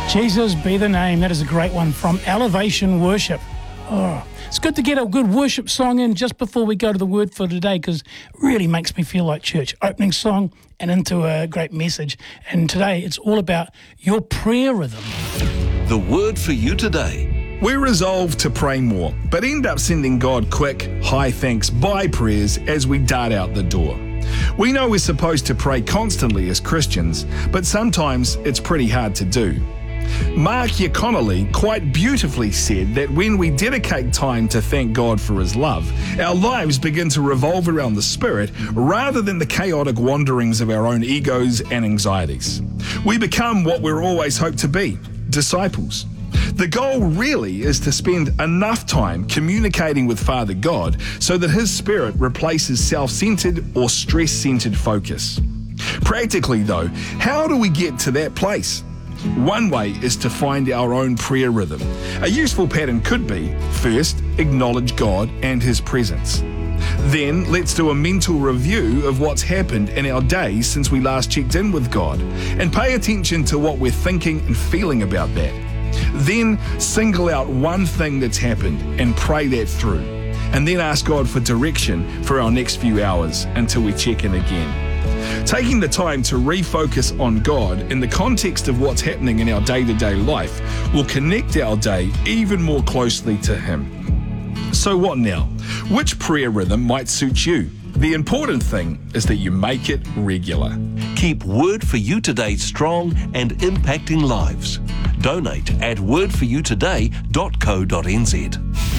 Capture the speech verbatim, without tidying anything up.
Jesus be the name. That is a great one from Elevation Worship. Oh, it's good to get a good worship song in just before we go to the word for today, because it really makes me feel like church. Opening song and into a great message. And today it's all about your prayer rhythm. The word for you today. We resolve to pray more, but end up sending God quick, high thanks, bye prayers as we dart out the door. We know we're supposed to pray constantly as Christians, but sometimes it's pretty hard to do. Mark Yaconelli quite beautifully said that when we dedicate time to thank God for His love, our lives begin to revolve around the Spirit rather than the chaotic wanderings of our own egos and anxieties. We become what we're always hoped to be, disciples. The goal really is to spend enough time communicating with Father God so that His Spirit replaces self-centered or stress-centered focus. Practically though, how do we get to that place? One way is to find our own prayer rhythm. A useful pattern could be, first, acknowledge God and His presence. Then, let's do a mental review of what's happened in our day since we last checked in with God, and pay attention to what we're thinking and feeling about that. Then, single out one thing that's happened and pray that through, and then ask God for direction for our next few hours until we check in again. Taking the time to refocus on God in the context of what's happening in our day-to-day life will connect our day even more closely to Him. So what now? Which prayer rhythm might suit you? The important thing is that you make it regular. Keep Word for You Today strong and impacting lives. Donate at word for you today dot co dot n z.